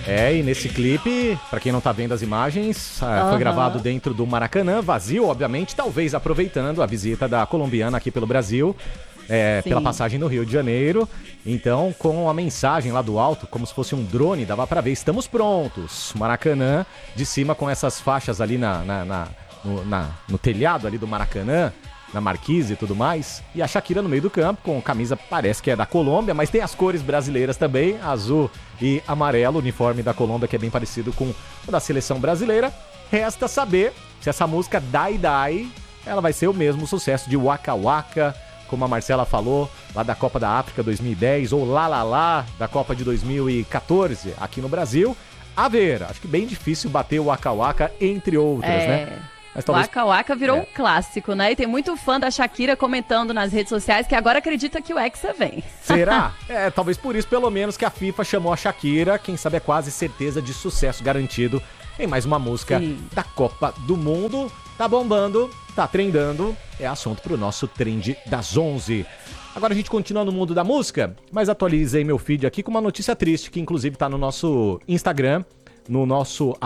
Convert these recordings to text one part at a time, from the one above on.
E nesse clipe, pra quem não tá vendo as imagens, foi gravado dentro do Maracanã, vazio, obviamente, talvez aproveitando a visita da colombiana aqui pelo Brasil, pela passagem no Rio de Janeiro. Então, com a mensagem lá do alto, como se fosse um drone, dava pra ver, estamos prontos. Maracanã, de cima com essas faixas ali no telhado ali do Maracanã, na marquise e tudo mais, e a Shakira no meio do campo, com camisa, parece que é da Colômbia, mas tem as cores brasileiras também, azul e amarelo, uniforme da Colômbia, que é bem parecido com o da seleção brasileira. Resta saber se essa música Dai Dai, ela vai ser o mesmo sucesso de Waka Waka, como a Marcela falou, lá da Copa da África 2010, ou Lá Lá Lá, da Copa de 2014, aqui no Brasil. A ver, acho que bem difícil bater o Waka Waka, entre outras, né? Talvez... Waka Waka virou um clássico, né? E tem muito fã da Shakira comentando nas redes sociais que agora acredita que o Hexa vem. Será? Talvez por isso, pelo menos, que a FIFA chamou a Shakira. Quem sabe é quase certeza de sucesso garantido em mais uma música da Copa do Mundo. Tá bombando, tá trendando. É assunto pro nosso Trend das 11. Agora a gente continua no mundo da música, mas atualizei meu feed aqui com uma notícia triste, que inclusive tá no nosso Instagram, no nosso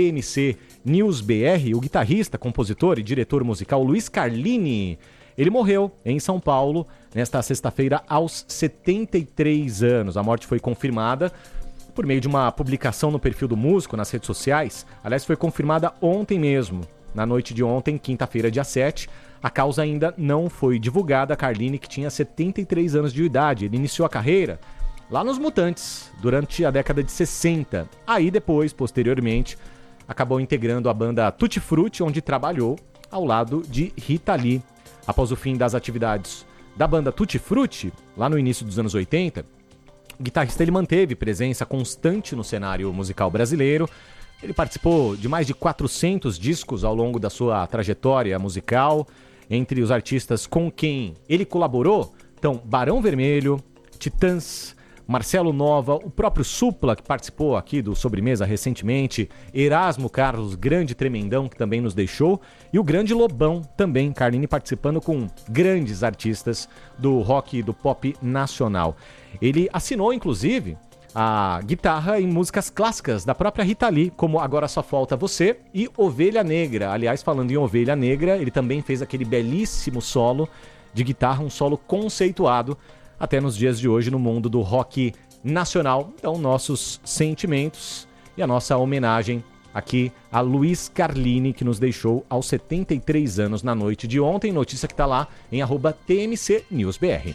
@TMCNewsBR, o guitarrista, compositor e diretor musical Luiz Carlini. Ele morreu em São Paulo nesta sexta-feira aos 73 anos. A morte foi confirmada por meio de uma publicação no perfil do músico nas redes sociais. Aliás, foi confirmada ontem mesmo, na noite de ontem, quinta-feira, dia 7. A causa ainda não foi divulgada. Carlini, que tinha 73 anos de idade, ele iniciou a carreira lá nos Mutantes, durante a década de 60. Aí depois, posteriormente, acabou integrando a banda Tutti Frutti, onde trabalhou ao lado de Rita Lee. Após o fim das atividades da banda Tutti Frutti, lá no início dos anos 80, o guitarrista ele manteve presença constante no cenário musical brasileiro. Ele participou de mais de 400 discos ao longo da sua trajetória musical. Entre os artistas com quem ele colaborou, então Barão Vermelho, Titãs, Marcelo Nova, o próprio Supla, que participou aqui do Sobremesa recentemente, Erasmo Carlos, grande tremendão, que também nos deixou, e o grande Lobão também, Carlini participando com grandes artistas do rock e do pop nacional. Ele assinou, inclusive, a guitarra em músicas clássicas da própria Rita Lee, como Agora Só Falta Você e Ovelha Negra. Aliás, falando em Ovelha Negra, ele também fez aquele belíssimo solo de guitarra, um solo conceituado, até nos dias de hoje no mundo do rock nacional. Então, nossos sentimentos e a nossa homenagem aqui a Luiz Carlini, que nos deixou aos 73 anos na noite de ontem. Notícia que está lá em @TMCNewsBR.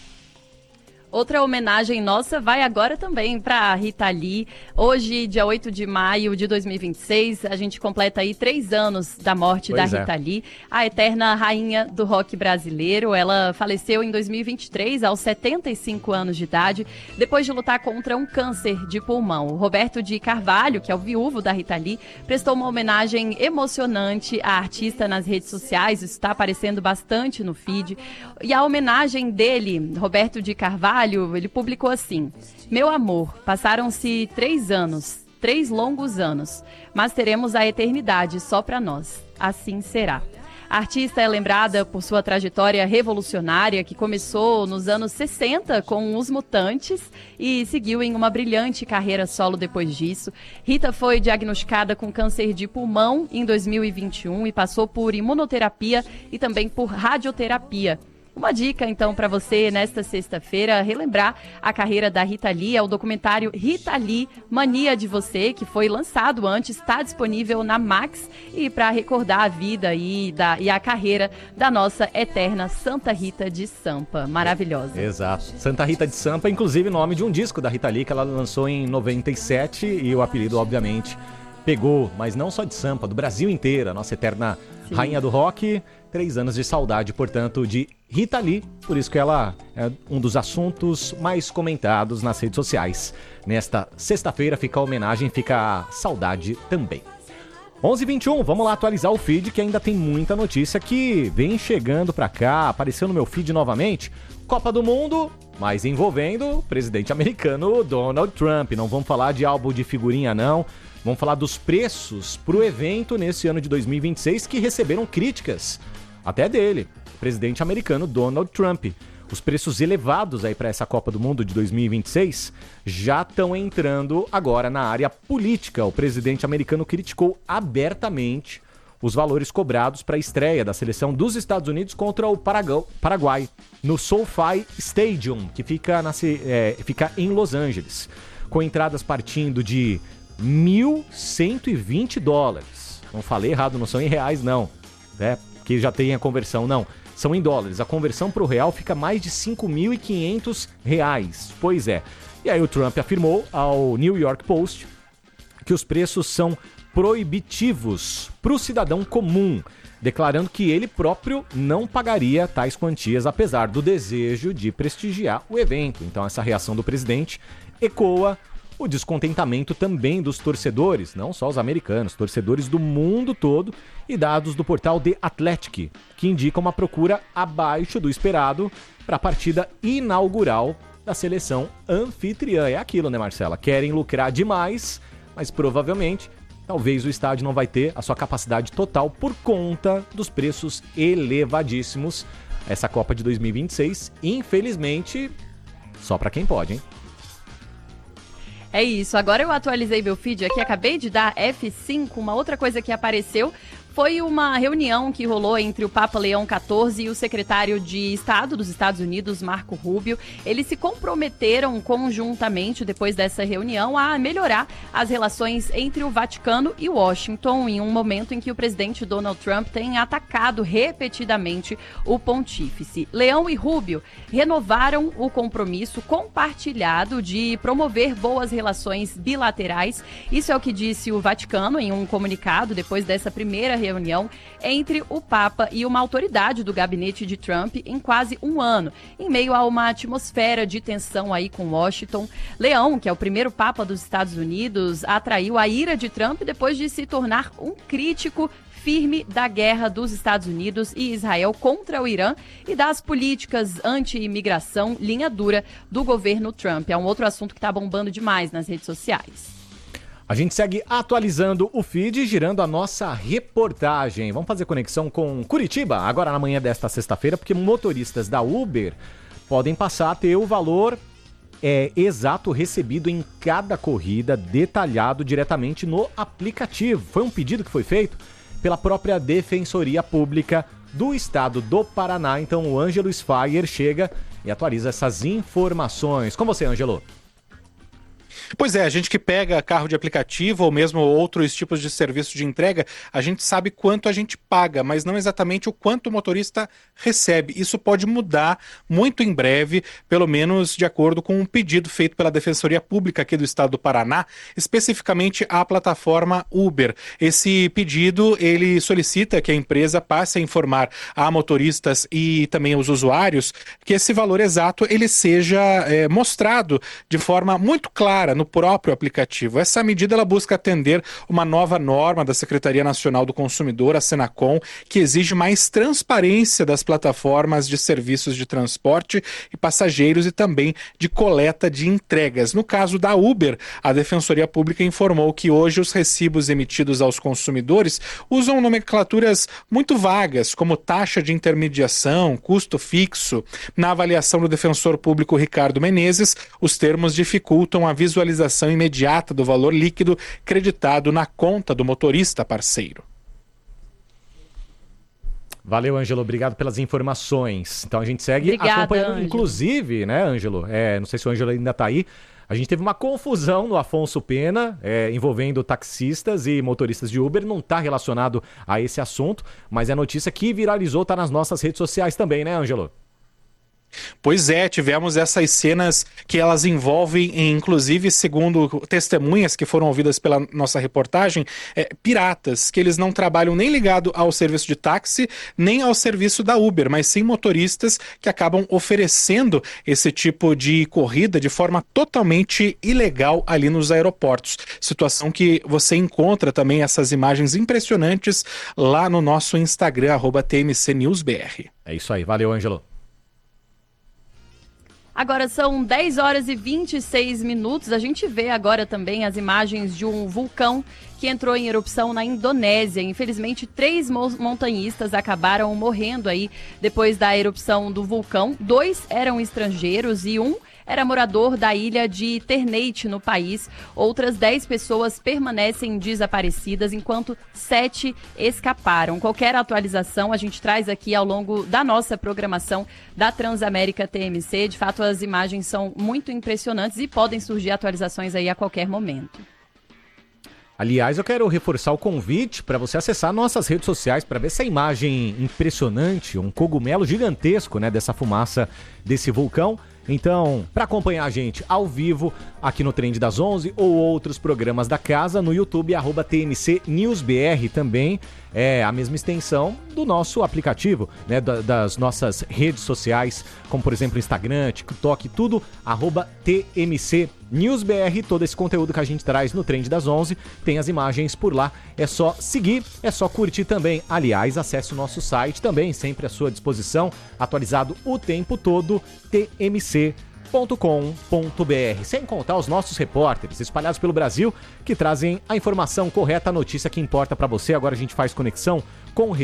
Outra homenagem nossa vai agora também para Rita Lee. Hoje, dia 8 de maio de 2026, a gente completa aí 3 anos da morte da Rita Lee, a eterna rainha do rock brasileiro. Ela faleceu em 2023, aos 75 anos de idade, depois de lutar contra um câncer de pulmão. O Roberto de Carvalho, que é o viúvo da Rita Lee, prestou uma homenagem emocionante à artista nas redes sociais. Isso está aparecendo bastante no feed. E a homenagem dele, Roberto de Carvalho, ele publicou assim: meu amor, passaram-se 3 anos, 3 longos anos, mas teremos a eternidade só para nós. Assim será. A artista é lembrada por sua trajetória revolucionária, que começou nos anos 60 com Os Mutantes e seguiu em uma brilhante carreira solo depois disso. Rita foi diagnosticada com câncer de pulmão em 2021 e passou por imunoterapia e também por radioterapia. Uma dica, então, para você, nesta sexta-feira, relembrar a carreira da Rita Lee, é o documentário Rita Lee, Mania de Você, que foi lançado antes, está disponível na Max, e para recordar a vida e a carreira da nossa eterna Santa Rita de Sampa. Maravilhosa. Exato. Santa Rita de Sampa, inclusive nome de um disco da Rita Lee, que ela lançou em 97, e o apelido, obviamente, pegou, mas não só de Sampa, do Brasil inteiro, a nossa eterna rainha do rock. 3 anos de saudade, portanto, de Rita Lee, por isso que ela é um dos assuntos mais comentados nas redes sociais. Nesta sexta-feira fica a homenagem, fica a saudade também. 11h21, vamos lá atualizar o feed, que ainda tem muita notícia que vem chegando pra cá, apareceu no meu feed novamente. Copa do Mundo, mas envolvendo o presidente americano Donald Trump. Não vamos falar de álbum de figurinha, não. Vamos falar dos preços pro evento nesse ano de 2026, que receberam críticas até dele, presidente americano Donald Trump. os preços elevados aí para essa Copa do Mundo de 2026 já estão entrando agora na área política. O presidente americano criticou abertamente os valores cobrados para a estreia da seleção dos Estados Unidos contra o Paraguai, no SoFi Stadium, que fica em Los Angeles, com entradas partindo de $1.120. Não falei errado, não são em reais não, né? Porque já tem a conversão, não. São em dólares. A conversão para o real fica mais de R$5.500. Pois é. E aí o Trump afirmou ao New York Post que os preços são proibitivos para o cidadão comum, declarando que ele próprio não pagaria tais quantias, apesar do desejo de prestigiar o evento. Então essa reação do presidente ecoa o descontentamento também dos torcedores, não só os americanos, torcedores do mundo todo, e dados do portal The Athletic, que indicam uma procura abaixo do esperado para a partida inaugural da seleção anfitriã. É aquilo, né, Marcela? Querem lucrar demais, mas provavelmente talvez o estádio não vai ter a sua capacidade total por conta dos preços elevadíssimos. Essa Copa de 2026, infelizmente, só para quem pode, hein? É isso, agora eu atualizei meu feed aqui, acabei de dar F5, uma outra coisa que apareceu foi uma reunião que rolou entre o Papa Leão XIV e o secretário de Estado dos Estados Unidos, Marco Rubio. Eles se comprometeram conjuntamente, depois dessa reunião, a melhorar as relações entre o Vaticano e Washington, em um momento em que o presidente Donald Trump tem atacado repetidamente o pontífice. Leão e Rubio renovaram o compromisso compartilhado de promover boas relações bilaterais. Isso é o que disse o Vaticano em um comunicado depois dessa primeira reunião entre o Papa e uma autoridade do gabinete de Trump em quase um ano, em meio a uma atmosfera de tensão aí com Washington. Leão, que é o primeiro Papa dos Estados Unidos, atraiu a ira de Trump depois de se tornar um crítico firme da guerra dos Estados Unidos e Israel contra o Irã e das políticas anti-imigração linha dura do governo Trump. É um outro assunto que está bombando demais nas redes sociais. A gente segue atualizando o feed e girando a nossa reportagem. Vamos fazer conexão com Curitiba, agora na manhã desta sexta-feira, porque motoristas da Uber podem passar a ter o valor exato recebido em cada corrida, detalhado diretamente no aplicativo. Foi um pedido que foi feito pela própria Defensoria Pública do Estado do Paraná. Então o Ângelo Sfaier chega e atualiza essas informações. Com você, Ângelo. Pois é, a gente que pega carro de aplicativo ou mesmo outros tipos de serviço de entrega, a gente sabe quanto a gente paga, mas não exatamente o quanto o motorista recebe. Isso pode mudar muito em breve, pelo menos de acordo com um pedido feito pela Defensoria Pública aqui do Estado do Paraná, especificamente a plataforma Uber. Esse pedido, ele solicita que a empresa passe a informar a motoristas e também aos usuários que esse valor exato ele seja mostrado de forma muito clara no próprio aplicativo. Essa medida ela busca atender uma nova norma da Secretaria Nacional do Consumidor, a Senacom, que exige mais transparência das plataformas de serviços de transporte e passageiros e também de coleta de entregas. No caso da Uber, a Defensoria Pública informou que hoje os recibos emitidos aos consumidores usam nomenclaturas muito vagas, como taxa de intermediação, custo fixo. Na avaliação do defensor público Ricardo Menezes, os termos dificultam a visualização imediata do valor líquido creditado na conta do motorista parceiro. Valeu, Ângelo. Obrigado pelas informações. Então a gente segue acompanhando, Ângelo. Inclusive, né, Ângelo? Não sei se o Ângelo ainda está aí. A gente teve uma confusão no Afonso Pena, envolvendo taxistas e motoristas de Uber. Não está relacionado a esse assunto, mas é notícia que viralizou, está nas nossas redes sociais também, né, Ângelo? Pois é, tivemos essas cenas que elas envolvem, inclusive, segundo testemunhas que foram ouvidas pela nossa reportagem, piratas, que eles não trabalham nem ligado ao serviço de táxi, nem ao serviço da Uber, mas sim motoristas que acabam oferecendo esse tipo de corrida de forma totalmente ilegal ali nos aeroportos. Situação que você encontra também essas imagens impressionantes lá no nosso Instagram, @TMCNewsBR. É isso aí, valeu, Ângelo. Agora são 10 horas e 26 minutos. A gente vê agora também as imagens de um vulcão que entrou em erupção na Indonésia. Infelizmente, 3 montanhistas acabaram morrendo aí depois da erupção do vulcão. 2 eram estrangeiros e 1 era morador da ilha de Ternate, no país. Outras 10 pessoas permanecem desaparecidas, enquanto 7 escaparam. Qualquer atualização a gente traz aqui ao longo da nossa programação da Transamérica TMC. De fato, as imagens são muito impressionantes e podem surgir atualizações aí a qualquer momento. Aliás, eu quero reforçar o convite para você acessar nossas redes sociais para ver essa imagem impressionante, um cogumelo gigantesco, né, dessa fumaça desse vulcão. Então, para acompanhar a gente ao vivo aqui no Trend das 11 ou outros programas da casa, no YouTube, @TMCNewsBR também é a mesma extensão do nosso aplicativo, né, das nossas redes sociais, como por exemplo Instagram, TikTok, tudo, @TMCNewsBR. Todo esse conteúdo que a gente traz no Trend das 11, tem as imagens por lá, é só seguir, é só curtir também. Aliás, acesse o nosso site também, sempre à sua disposição, atualizado o tempo todo, tmc.com.br, sem contar os nossos repórteres espalhados pelo Brasil que trazem a informação correta, a notícia que importa para você. Agora a gente faz conexão com o